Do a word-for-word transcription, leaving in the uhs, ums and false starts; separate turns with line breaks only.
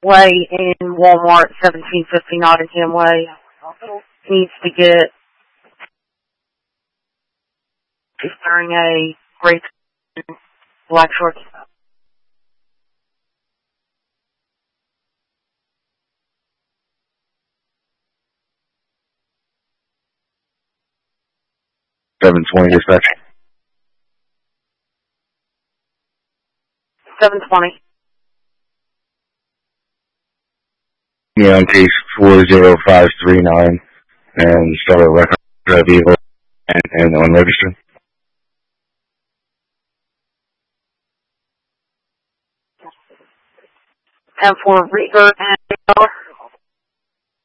Way in Walmart, seventeen fifty Nottingham Way. Needs to get is wearing a gray black shorts.
seven twenty dispatch.
seven twenty.
Yeah, on case four zero five three nine and start a record of vehicle and, and unregistered.
And for Rieger and